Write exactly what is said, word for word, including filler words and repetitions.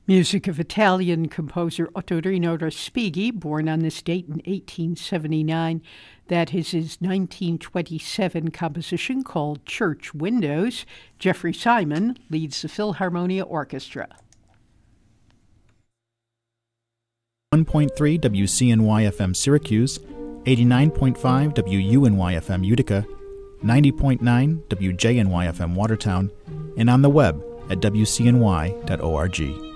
Music of Italian composer Ottorino Respighi, born on this date in eighteen seventy-nine. That is his nineteen twenty-seven composition called Church Windows. Jeffrey Simon leads the Philharmonia Orchestra. one point three W C N Y F M Syracuse, eighty-nine point five W U N Y F M Utica, ninety point nine W J N Y F M Watertown, and on the web at W C N Y dot org.